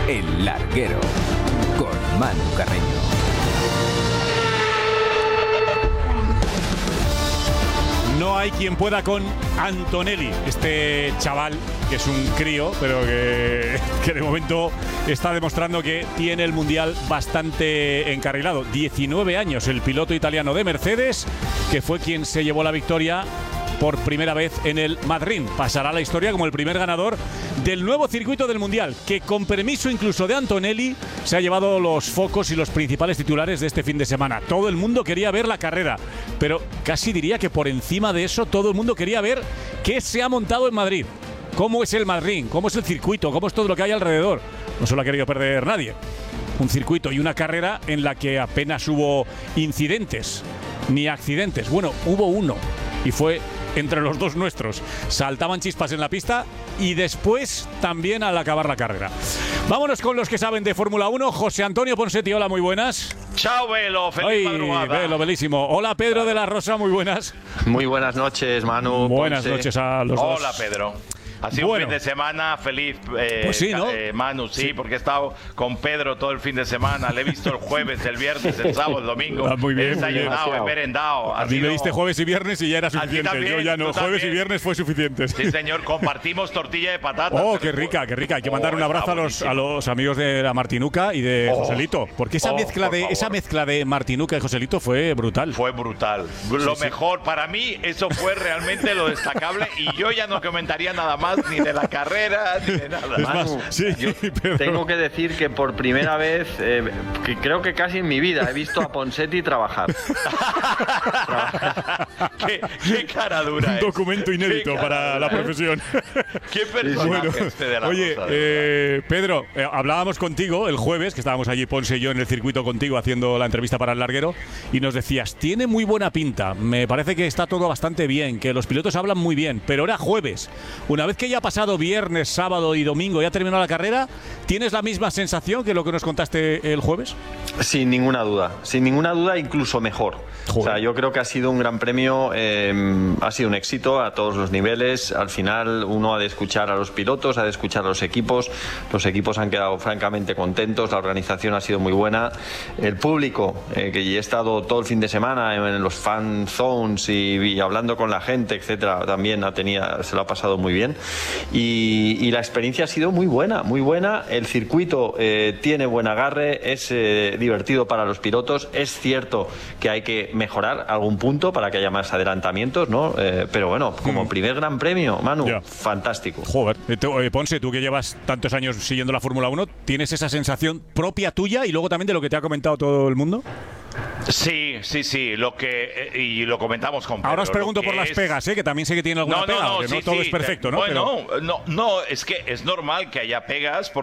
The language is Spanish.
El Larguero, con Manu Carreño. No hay quien pueda con Antonelli, este chaval que es un crío, pero que de momento está demostrando que tiene el Mundial bastante encarrilado. 19 años, el piloto italiano de Mercedes, que fue quien se llevó la victoria por primera vez en el Madrid. Pasará a la historia como el primer ganador del nuevo circuito del Mundial, que con permiso incluso de Antonelli se ha llevado los focos y los principales titulares de este fin de semana. Todo el mundo quería ver la carrera, pero casi diría que por encima de eso todo el mundo quería ver qué se ha montado en Madrid. Cómo es el Madrid, cómo es el circuito, cómo es todo lo que hay alrededor. No se lo ha querido perder nadie. Un circuito y una carrera en la que apenas hubo incidentes ni accidentes. Bueno, hubo uno y fue entre los dos nuestros. Saltaban chispas en la pista y después también al acabar la carrera. Vámonos con los que saben de Fórmula 1. José Antonio Ponseti, hola, muy buenas. Chao, Velo, feliz madrugada. Velo, belísimo. Hola, Pedro de la Rosa, muy buenas. Muy buenas noches, Manu. Buenas Ponce. noches a los dos. Hola, Pedro. Ha sido un fin de semana feliz, pues sí, ¿no? Manu, sí, porque he estado con Pedro todo el fin de semana. Le he visto el jueves, el viernes, el sábado, el domingo. Muy bien, he desayunado, he merendado. A mí me diste jueves y viernes y ya era suficiente. También, yo ya no, jueves y viernes fue suficiente. Sí, señor, compartimos tortilla de patata. Oh, qué rica, qué rica. Hay que mandar un abrazo a los amigos de la Martinuca y de Joselito. Porque esa mezcla de Martinuca y Joselito fue brutal. Fue brutal. Lo mejor para mí, eso fue realmente lo destacable. Y yo ya no comentaría nada más ni de la carrera ni de nada. Es más, yo tengo que decir que por primera vez, que creo que casi en mi vida, he visto a Ponseti trabajar. qué cara dura. Un documento inédito para la profesión. Qué personaje este de la Oye, Rosa, Pedro, hablábamos contigo el jueves, que estábamos allí Ponce y yo en el circuito contigo haciendo la entrevista para el Larguero, y nos decías, tiene muy buena pinta, me parece que está todo bastante bien, que los pilotos hablan muy bien, pero era jueves. Una vez que ya ha pasado viernes, sábado y domingo, ya ha terminado la carrera, ¿tienes la misma sensación que lo que nos contaste el jueves? Sin ninguna duda, incluso mejor. Joder. O sea, yo creo que ha sido un gran premio, ha sido un éxito a todos los niveles. Al final uno ha de escuchar a los pilotos, ha de escuchar a los equipos han quedado francamente contentos, la organización ha sido muy buena, el público, que he estado todo el fin de semana en los fan zones y hablando con la gente, etcétera, también se lo ha pasado muy bien y la experiencia ha sido muy buena. El circuito tiene buen agarre, es divertido para los pilotos. Es cierto que hay que mejorar algún punto para que haya más adelantamientos, ¿no? Pero bueno, como primer gran premio, Manu, fantástico. Joder, Ponce, tú que llevas tantos años siguiendo la Fórmula 1, ¿tienes esa sensación propia tuya y luego también de lo que te ha comentado todo el mundo? Sí, y lo comentamos con Pedro. Ahora os pregunto por las pegas, que también sé que tiene alguna pega, que no todo es perfecto, ¿no? Bueno, no, es que es normal que haya pegas.